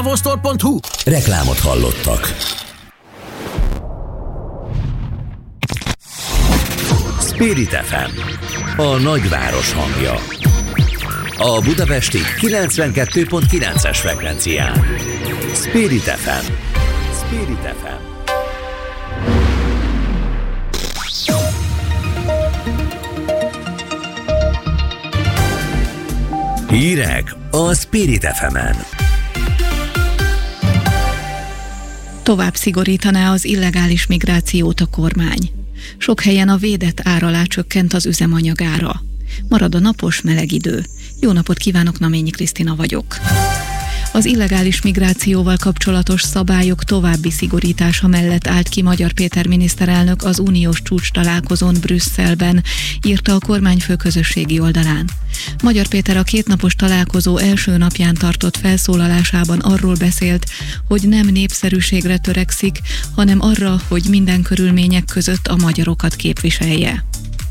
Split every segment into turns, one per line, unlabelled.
Vosztor.hu.
Reklámot hallottak. Spirit FM, a nagyváros hangja. A budapesti 92.9-es frekvencián. Spirit FM. Spirit FM. Hírek a Spirit FM-en.
Tovább szigorítaná az illegális migrációt a kormány. Sok helyen a védett ár alá csökkent az üzemanyag ára. Marad a napos, meleg idő. Jó napot kívánok, Naményi Krisztina vagyok. Az illegális migrációval kapcsolatos szabályok további szigorítása mellett állt ki Magyar Péter miniszterelnök az uniós csúcstalálkozón Brüsszelben, írta a kormányfő közösségi oldalán. Magyar Péter a kétnapos találkozó első napján tartott felszólalásában arról beszélt, hogy nem népszerűségre törekszik, hanem arra, hogy minden körülmények között a magyarokat képviselje.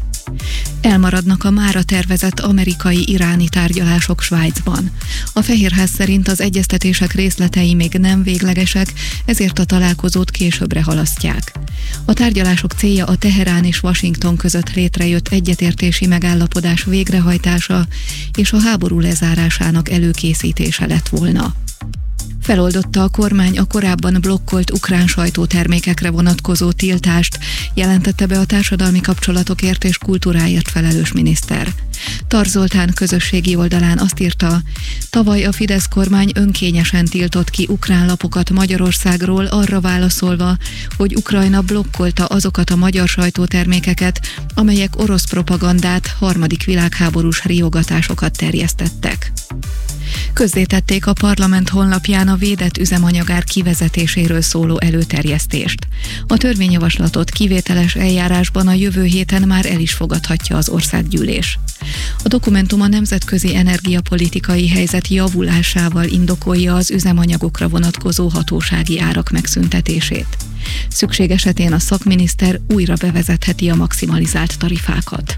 Elmaradnak a mára tervezett amerikai-iráni tárgyalások Svájcban. A Fehérház szerint az egyeztetések részletei még nem véglegesek, ezért a találkozót későbbre halasztják. A tárgyalások célja a Teherán és Washington között létrejött egyetértési megállapodás végrehajtása és a háború lezárásának előkészítése lett volna. Feloldotta a kormány a korábban blokkolt ukrán sajtótermékekre vonatkozó tiltást, jelentette be a társadalmi kapcsolatokért és kultúráért felelős miniszter. Tar Zoltán közösségi oldalán azt írta, tavaly a Fidesz kormány önkényesen tiltott ki ukrán lapokat Magyarországról, arra válaszolva, hogy Ukrajna blokkolta azokat a magyar sajtótermékeket, amelyek orosz propagandát, harmadik világháborús riogatásokat terjesztettek. Közzétették a parlament honlapján a védett üzemanyagár kivezetéséről szóló előterjesztést. A törvényjavaslatot kivételes eljárásban a jövő héten már el is fogadhatja az országgyűlés. A dokumentum a nemzetközi energiapolitikai helyzet javulásával indokolja az üzemanyagokra vonatkozó hatósági árak megszüntetését. Szükség esetén a szakminiszter újra bevezetheti a maximalizált tarifákat.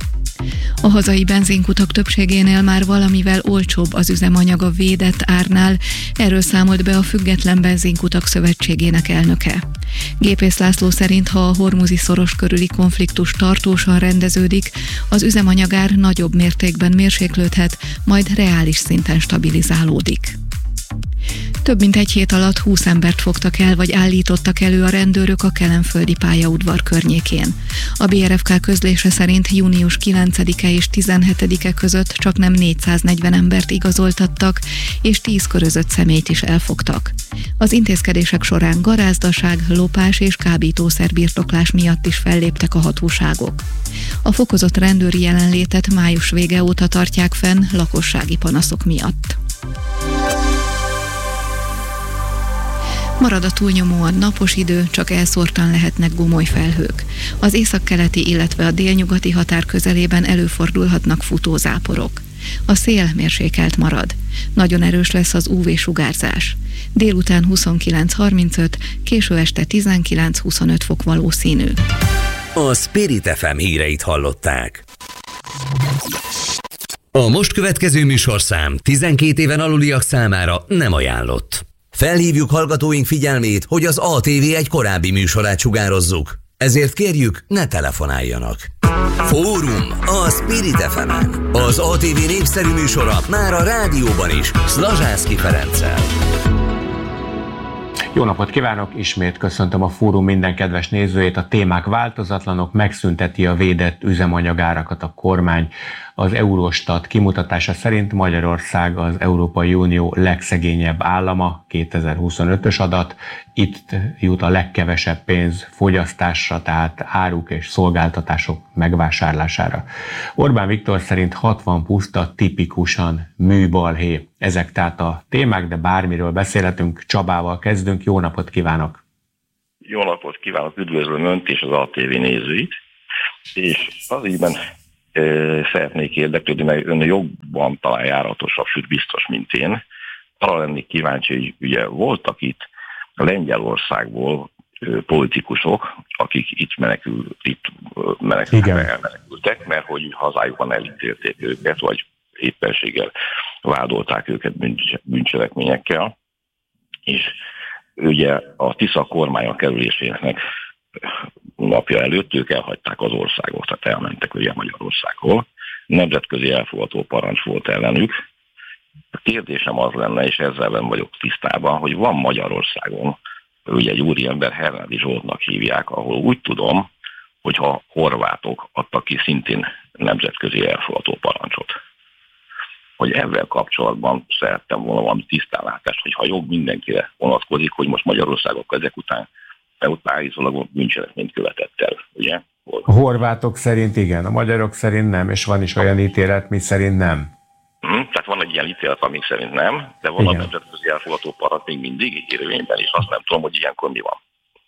A hazai benzinkutak többségénél már valamivel olcsóbb az üzemanyag a védett árnál, erről számolt be a Független Benzinkutak Szövetségének elnöke. Gépész László szerint, ha a hormuzi szoros körüli konfliktus tartósan rendeződik, az üzemanyagár nagyobb mértékben mérséklődhet, majd reális szinten stabilizálódik. Több mint egy hét alatt 20 embert fogtak el vagy állítottak elő a rendőrök a kelenföldi pályaudvar környékén. A BRFK közlése szerint június 9-e és 17-e között csaknem 440 embert igazoltattak, és 10 körözött személyt is elfogtak. Az intézkedések során garázdaság, lopás és kábítószerbirtoklás miatt is felléptek a hatóságok. A fokozott rendőri jelenlétet május vége óta tartják fenn lakossági panaszok miatt. Marad a túlnyomóan napos idő, csak elszórtan lehetnek gomolyfelhők. Az északkeleti, illetve a délnyugati határ közelében előfordulhatnak futózáporok. A szél mérsékelt marad. Nagyon erős lesz az UV-sugárzás. Délután 29-35, késő este 19-25 fok valószínű.
A Spirit FM híreit hallották. A most következő műsorszám 12 éven aluliak számára nem ajánlott. Felhívjuk hallgatóink figyelmét, hogy az ATV egy korábbi műsorát sugározzuk. Ezért kérjük, ne telefonáljanak. Fórum a Spirit FM-en. Az ATV népszerű műsora már a rádióban is, Szlazsászky Ferenccel.
Jó napot kívánok! Ismét köszöntöm a Fórum minden kedves nézőjét. A témák változatlanok, megszünteti a védett üzemanyagárakat a kormány. Az Eurostat kimutatása szerint Magyarország az Európai Unió legszegényebb állama, 2025-ös adat. Itt jut a legkevesebb pénz fogyasztásra, tehát áruk és szolgáltatások megvásárlására. Orbán Viktor szerint 60 puszta tipikusan műbalhé. Ezek tehát a témák, de bármiről beszélhetünk. Csabával kezdünk. Jó napot kívánok!
Jó napot kívánok! Üdvözlöm Önt és az ATV nézőit. És az ígyben szeretnék érdeklődni, mert Ön jobban talán járatosabb, sőt biztos, mint én. Arra lennék kíváncsi, hogy ugye voltak itt Lengyelországból politikusok, akik itt elmenekültek, mert hogy hazájukban elítélték őket, vagy éppenséggel vádolták őket bűncselekményekkel. És ugye a Tisza kormányon kerülésének napja előtt ők elhagyták az országot, tehát elmentek ugye Magyarországról. Nemzetközi elfogadó parancs volt ellenük. A kérdésem az lenne, és ezzel nem vagyok tisztában, hogy van Magyarországon, ugye egy úriember Hernádi Zsoltnak hívják, ahol úgy tudom, hogyha horvátok adtak ki szintén nemzetközi elfogadó parancsot. Hogy ezzel kapcsolatban szerettem volna valami tisztánlátást, hogy ha jog mindenkire vonatkozik, hogy most Magyarországon ezek után állítólag bűncselekményt követett el, ugye?
A horvátok szerint igen, a magyarok szerint nem, és van is olyan ítélet, mi szerint nem.
Tehát van egy ilyen ítélet, amik szerint nem, de van a nemzetközi elfogadó parancs még mindig érvényben, és azt nem tudom, hogy ilyenkor mi van.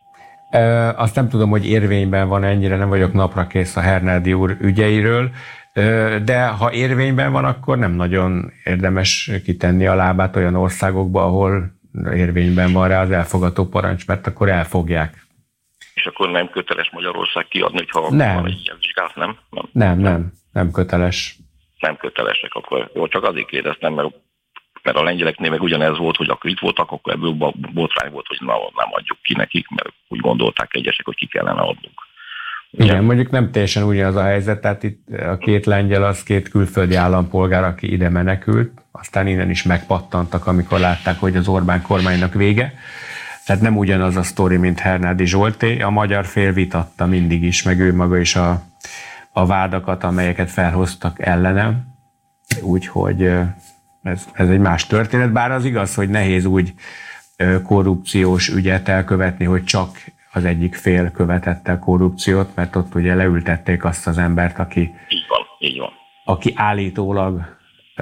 Azt nem tudom, hogy érvényben van, ennyire nem vagyok napra kész a Hernádi úr ügyeiről, de ha érvényben van, akkor nem nagyon érdemes kitenni a lábát olyan országokba, ahol érvényben van rá az elfogadó parancs, mert akkor elfogják.
És akkor nem köteles Magyarország kiadni, hogyha
nem.
Van egy ilyen vizsgálat, nem?
Nem köteles.
Nem kötelesek, akkor jó, csak azért kérdeztem, mert a lengyeleknél meg ugyanez volt, hogy akkor itt voltak, akkor ebből botrány volt, hogy nem adjuk ki nekik, mert úgy gondolták egyesek, hogy ki kellene adnunk.
Igen, mondjuk nem teljesen ugyanaz a helyzet, tehát itt a két lengyel az két külföldi állampolgár, aki ide menekült, aztán innen is megpattantak, amikor látták, hogy az Orbán kormánynak vége. Tehát nem ugyanaz a sztori, mint Hernádi Zsolté. A magyar fél vitatta mindig is, meg ő maga is a vádakat, amelyeket felhoztak ellenem. Úgyhogy ez egy más történet, bár az igaz, hogy nehéz úgy korrupciós ügyet elkövetni, hogy csak az egyik fél követette a korrupciót, mert ott ugye leültették azt az embert, aki
így van.
Aki állítólag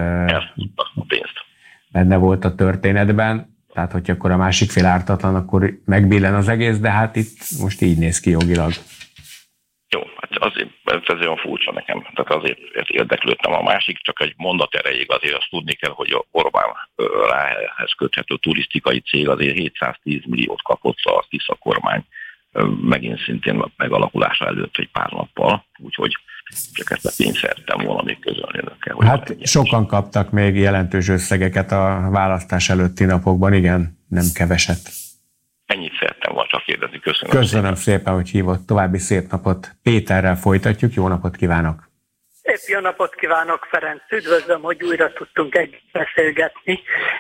a pénzt.
Benne volt a történetben, tehát hogyha akkor a másik fél ártatlan, akkor megbillen az egész, de hát itt most így néz ki jogilag. Jó,
hát azért ez olyan furcsa nekem, tehát azért érdeklődtem. A másik, csak egy mondat erejéig azért azt tudni kell, hogy a Orbán ráhez köthető turisztikai cég azért 710 milliót kapott a Tisza kormány megint szintén megalakulása előtt egy pár nappal, úgyhogy csak ezt a pénzt szerettem volna még közölni önökkel.
Hát sokan kaptak még jelentős összegeket a választás előtti napokban, igen, nem keveset.
Ennyit szerettem volna csak kérdezni.
Köszönöm szépen, hogy hívott. További szép napot. Péterrel folytatjuk. Jó napot kívánok!
Szép jó napot kívánok, Ferenc! Üdvözlöm, hogy újra tudtunk együtt beszélgetni.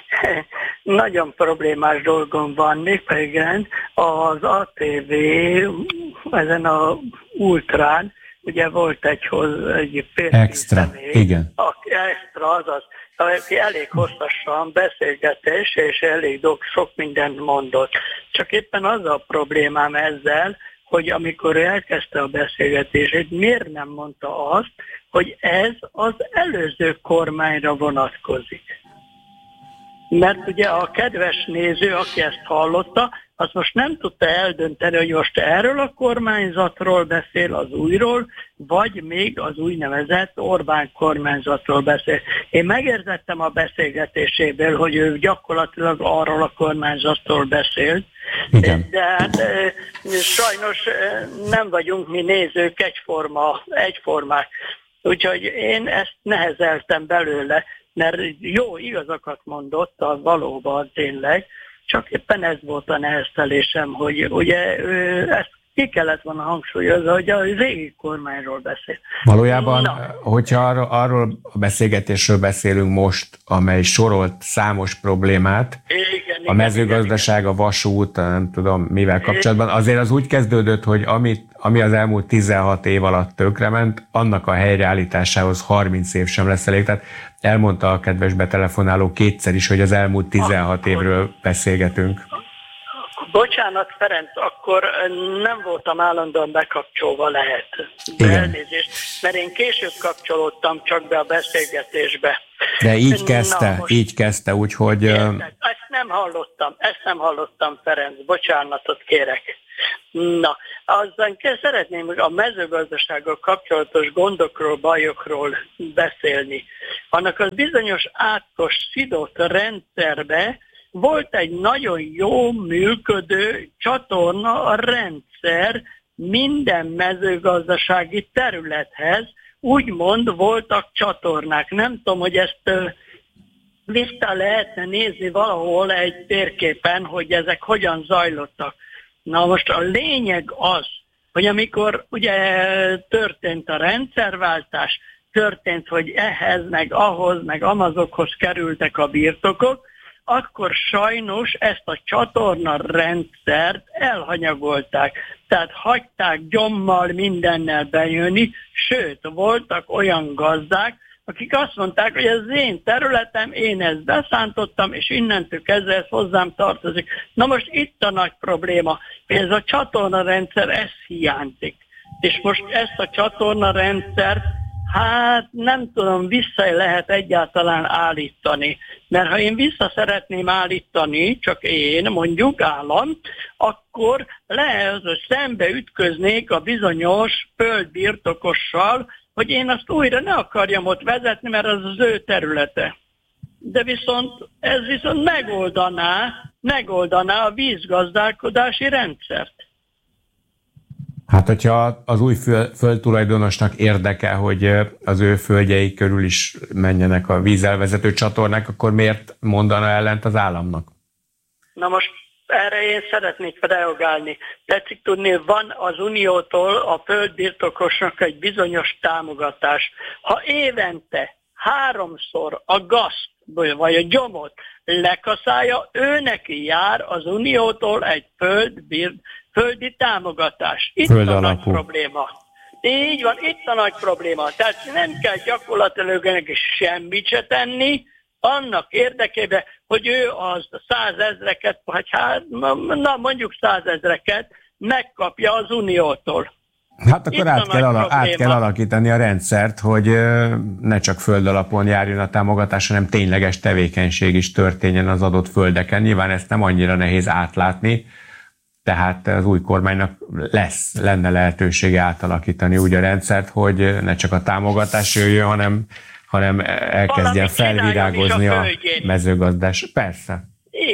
Nagyon problémás dolgom van, mégpedig az ATV ezen a ultrán, ugye volt egy
extra, igen.
Extra, azaz, aki elég hosszasan beszélgetés, és elég sok mindent mondott. Csak éppen az a problémám ezzel, hogy amikor elkezdte a beszélgetését, miért nem mondta azt, hogy ez az előző kormányra vonatkozik. Mert ugye a kedves néző, aki ezt hallotta, az most nem tudta eldönteni, hogy most erről a kormányzatról beszél, az újról, vagy még az úgynevezett Orbán kormányzatról beszél. Én megértettem a beszélgetéséből, hogy ő gyakorlatilag arról a kormányzatról beszélt,
igen.
De hát sajnos nem vagyunk mi nézők egyformák. Úgyhogy én ezt nehezeltem belőle, mert jó igazakat mondott, valóban tényleg, csak éppen ez volt a neheztelésem, hogy ugye ezt ki kellett volna hangsúlyozni, hogy a régi kormányról beszél.
Valójában, hogyha arról a beszélgetésről beszélünk most, amely sorolt számos problémát, igen, a mezőgazdaság, a vasút, nem tudom mivel kapcsolatban, azért az úgy kezdődött, hogy ami az elmúlt 16 év alatt tönkrement, annak a helyreállításához 30 év sem lesz elég. Tehát elmondta a kedves betelefonáló kétszer is, hogy az elmúlt 16 évről beszélgetünk.
Bocsánat, Ferenc, akkor nem voltam állandóan bekapcsolva, lehet. Elnézést, mert én később kapcsolódtam csak be a beszélgetésbe.
De így kezdte, úgyhogy...
Ezt nem hallottam, Ferenc, bocsánatot kérek. Na, aztán szeretném a mezőgazdasággal kapcsolatos gondokról, bajokról beszélni. Annak az bizonyos átkos szidott rendszerbe volt egy nagyon jó működő csatorna, a rendszer minden mezőgazdasági területhez, úgymond voltak csatornák. Nem tudom, hogy ezt vissza lehetne nézni valahol egy térképen, hogy ezek hogyan zajlottak. Na most a lényeg az, hogy amikor ugye történt a rendszerváltás, történt, hogy ehhez, meg ahhoz, meg amazokhoz kerültek a birtokok, akkor sajnos ezt a csatorna rendszert elhanyagolták. Tehát hagyták gyommal mindennel bejönni, sőt, voltak olyan gazdák, akik azt mondták, hogy ez az én területem, én ezt beszántottam, és innentől kezdve ez hozzám tartozik. Na most itt a nagy probléma, hogy ez a csatornarendszer, ez hiányzik. És most ezt a csatornarendszert, hát nem tudom, vissza lehet egyáltalán állítani. Mert ha én vissza szeretném állítani, csak én, mondjuk állam, akkor lehet, hogy szembe ütköznék a bizonyos földbirtokossal, hogy én azt újra ne akarjam ott vezetni, mert az az ő területe. De ez viszont megoldaná a vízgazdálkodási rendszert.
Hát, hogyha az új földtulajdonosnak érdeke, hogy az ő földjei körül is menjenek a vízelvezető csatornák, akkor miért mondana ellent az államnak?
Na most erre én szeretnék reagálni. Tetszik tudni, van az Uniótól a földbirtokosnak egy bizonyos támogatás. Ha évente 3-szor a gazt vagy a gyomot lekaszálja, ő neki jár az Uniótól egy földi támogatás. Itt a nagy probléma. Így van, itt a nagy probléma. Tehát nem kell gyakorlatilag neki semmit se tenni, annak érdekében, hogy ő az 100 000-eket, vagy mondjuk 100 000-eket megkapja az Uniótól.
Hát akkor át kell alakítani a rendszert, hogy ne csak föld alapon járjon a támogatás, hanem tényleges tevékenység is történjen az adott földeken. Nyilván ezt nem annyira nehéz átlátni, tehát az új kormánynak lenne lehetősége átalakítani úgy a rendszert, hogy ne csak a támogatás jöjjön, hanem elkezdjen felvirágozni a mezőgazdás. Persze.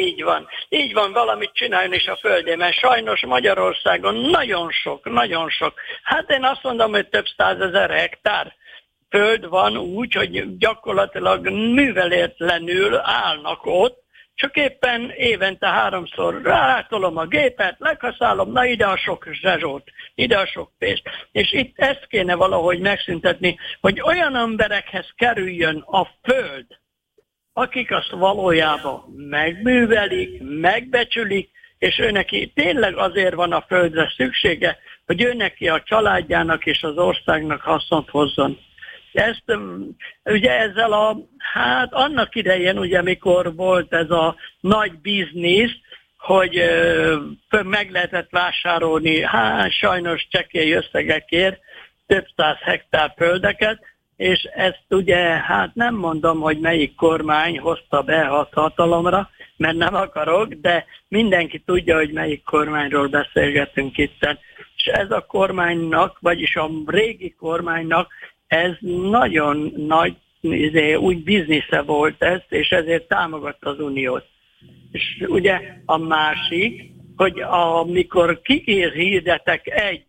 Így van, valamit csináljon is a földén, mert sajnos Magyarországon nagyon sok. Hát én azt mondom, hogy több 100 000 hektár föld van úgy, hogy gyakorlatilag műveletlenül állnak ott, csak éppen évente 3-szor rátolom a gépet, lekaszálom, na ide a sok zsezsót, ide a sok pénzt. És itt ezt kéne valahogy megszüntetni, hogy olyan emberekhez kerüljön a föld, akik azt valójában megművelik, megbecsülik, és őneki tényleg azért van a földre szüksége, hogy őneki a családjának és az országnak hasznot hozzon. Ezt ugye ezzel annak idején, ugye mikor volt ez a nagy biznisz, hogy meg lehetett vásárolni, sajnos csekély összegekért több 100 hektár földeket, és ezt ugye, nem mondom, hogy melyik kormány hozta be hatalomra, mert nem akarok, de mindenki tudja, hogy melyik kormányról beszélgetünk itt. És ez a kormánynak, vagyis a régi kormánynak, ez nagyon nagy úgy biznisze volt ez, és ezért támogatta az Uniót. És ugye a másik, hogy amikor hirdetek egy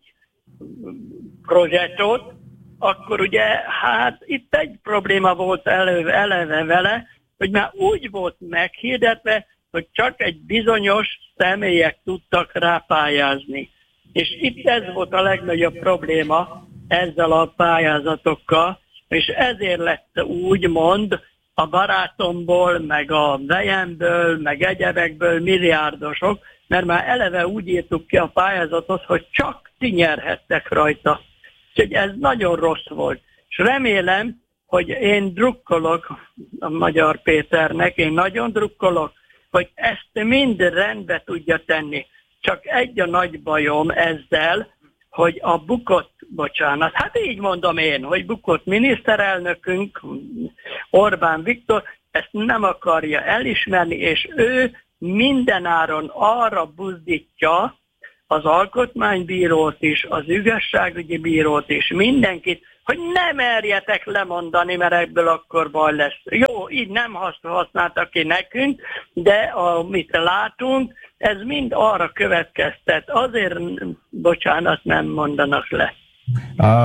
projektot, akkor ugye itt egy probléma volt eleve vele, hogy már úgy volt meghirdetve, hogy csak egy bizonyos személyek tudtak rápályázni. És itt ez volt a legnagyobb probléma ezzel a pályázatokkal, és ezért lett úgymond a barátomból, meg a vejemből, meg egyebekből milliárdosok, mert már eleve úgy írtuk ki a pályázatot, hogy csak ti nyerhettek rajta. Úgyhogy ez nagyon rossz volt. És remélem, hogy én drukkolok a Magyar Péternek, én nagyon drukkolok, hogy ezt mind rendbe tudja tenni. Csak egy a nagy bajom ezzel, hogy a bukott, így mondom én, hogy bukott miniszterelnökünk, Orbán Viktor, ezt nem akarja elismerni, és ő mindenáron arra buzdítja az alkotmánybírót is, az igazságügyi bírót is, mindenkit, hogy ne merjetek lemondani, mert ebből akkor baj lesz. Jó, így nem használtak ki nekünk, de amit látunk, ez mind arra következtet. Azért, nem mondanak le.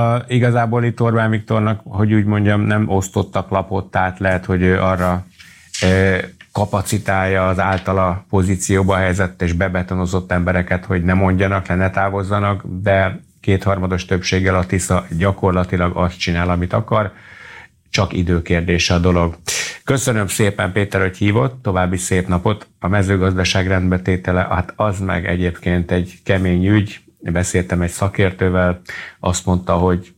Igazából itt Orbán Viktornak, hogy úgy mondjam, nem osztottak lapot, tehát lehet, hogy ő arra kapacitálja az általa pozícióba helyezett és bebetonozott embereket, hogy ne mondjanak le, ne távozzanak, de 2/3 többséggel a Tisza gyakorlatilag azt csinál, amit akar, csak időkérdése a dolog. Köszönöm szépen, Péter, hogy hívott, további szép napot. A mezőgazdaság rendbetétele, hát az meg egyébként egy kemény ügy. Beszéltem egy szakértővel, azt mondta, hogy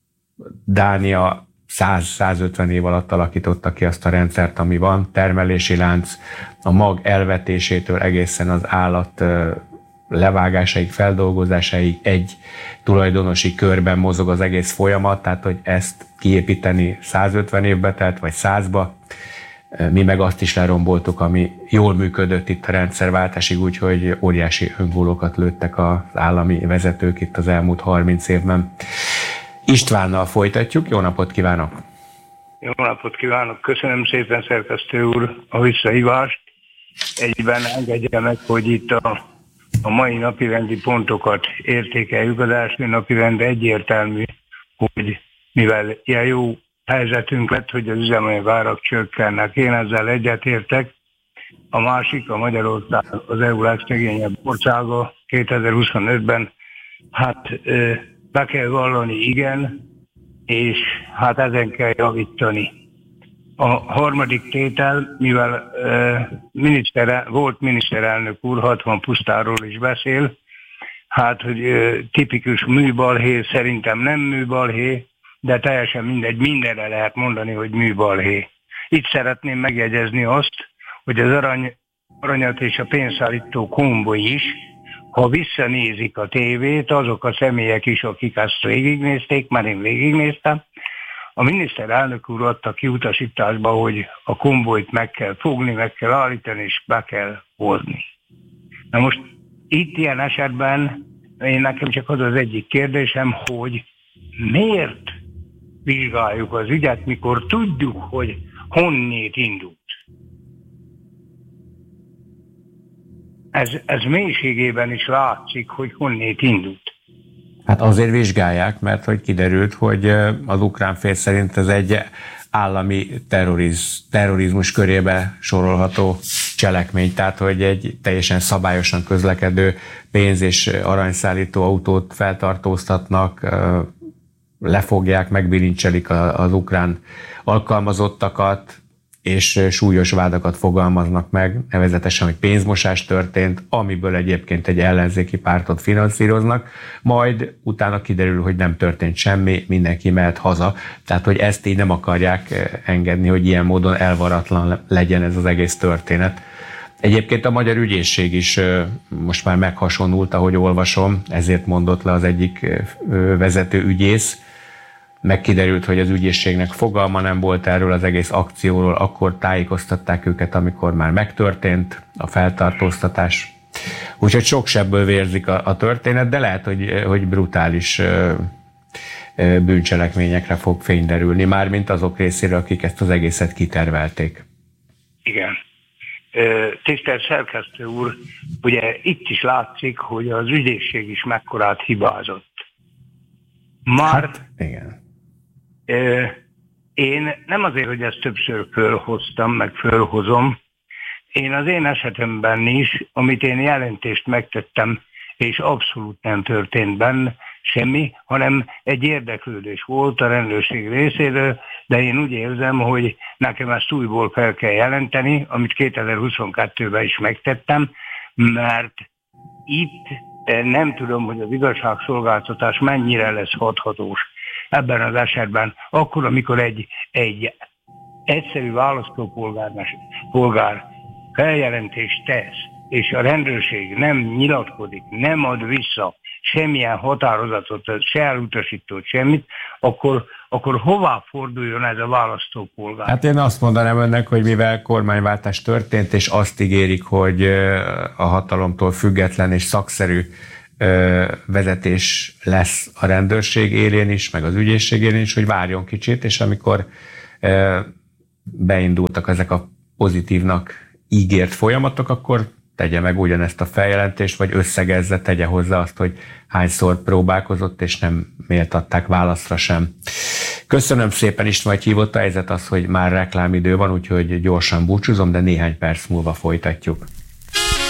Dánia 100-150 év alatt alakította ki azt a rendszert, ami van, termelési lánc, a mag elvetésétől egészen az állat levágásáig, feldolgozásáig egy tulajdonosi körben mozog az egész folyamat, tehát hogy ezt kiépíteni 150 évbe telt, vagy 100-ba. Mi meg azt is leromboltuk, ami jól működött itt a rendszerváltásig, úgyhogy óriási öngólókat lőttek az állami vezetők itt az elmúlt 30 évben. Istvánnal folytatjuk, jó napot kívánok!
Jó napot kívánok, köszönöm szépen, szerkesztő úr, a visszahívást. Egyben engedje meg, hogy itt a mai napirendi pontokat értékeljük. Az első napirend egyértelmű, hogy mivel ilyen jó helyzetünk lett, hogy az üzemanyagárak csökkennek. Én ezzel egyetértek. A másik, a Magyarország az EU legszegényebb országa 2025-ben, hát be kell vallani, igen, és hát ezen kell javítani. A harmadik tétel, mivel volt miniszterelnök úr, 60 pusztáról is beszél, hát, hogy tipikus műbalhé, szerintem nem műbalhé, de teljesen mindegy, mindenre lehet mondani, hogy műbalhé. Itt szeretném megjegyezni azt, hogy az aranyat és a pénzszállító konvoj is, ha visszanézik a tévét, azok a személyek is, akik ezt végignézték, már én végignéztem, a miniszterelnök úr adta ki utasításba, hogy a konvojt meg kell fogni, meg kell állítani, és be kell hozni. Na most itt ilyen esetben nekem csak az egyik kérdésem, hogy miért vizsgáljuk az ügyet, mikor tudjuk, hogy honnét indult. Ez mélységében is látszik, hogy honnét indult.
Hát azért vizsgálják, mert hogy kiderült, hogy az ukrán fél szerint ez egy állami terrorizmus körébe sorolható cselekmény, tehát hogy egy teljesen szabályosan közlekedő pénz- és aranyszállító autót feltartóztatnak, lefogják, megbilincselik az ukrán alkalmazottakat, és súlyos vádakat fogalmaznak meg, nevezetesen, hogy pénzmosás történt, amiből egyébként egy ellenzéki pártot finanszíroznak, majd utána kiderül, hogy nem történt semmi, mindenki mehet haza. Tehát, hogy ezt így nem akarják engedni, hogy ilyen módon elvaratlan legyen ez az egész történet. Egyébként a magyar ügyészség is most már meghasonult, ahogy olvasom, ezért mondott le az egyik vezető ügyész. Megkiderült, hogy az ügyészségnek fogalma nem volt erről az egész akcióról, akkor tájékoztatták őket, amikor már megtörtént a feltartóztatás. Úgyhogy sok sebből vérzik a történet, de lehet, hogy brutális bűncselekményekre fog fény derülni, mármint azok részéről, akik ezt az egészet kitervelték.
Igen. Tisztelt szerkesztő úr, ugye itt is látszik, hogy az ügyészség is mekkorát hibázott.
Hát, igen.
Én nem azért, hogy ezt többször fölhoztam, meg fölhozom, én az én esetemben is, amit én jelentést megtettem, és abszolút nem történt benne semmi, hanem egy érdeklődés volt a rendőrség részéről, de én úgy érzem, hogy nekem ezt újból fel kell jelenteni, amit 2022-ben is megtettem, mert itt nem tudom, hogy az igazságszolgáltatás mennyire lesz hathatós ebben az esetben. Akkor, amikor egy egyszerű választópolgár feljelentést tesz, és a rendőrség nem nyilatkozik, nem ad vissza semmilyen határozatot, se elutasított semmit, akkor hová forduljon ez a választópolgár?
Hát én azt mondanám önnek, hogy mivel kormányváltás történt, és azt ígérik, hogy a hatalomtól független és szakszerű vezetés lesz a rendőrség élén is, meg az ügyészség élén is, hogy várjon kicsit, és amikor beindultak ezek a pozitívnak ígért folyamatok, akkor tegye meg ugyanezt a feljelentést, vagy összegezze, tegye hozzá azt, hogy hányszor próbálkozott, és nem méltatták válaszra sem. Köszönöm szépen, István, hogy hívott. A helyzet az, hogy már reklámidő van, úgyhogy gyorsan búcsúzom, de néhány perc múlva folytatjuk.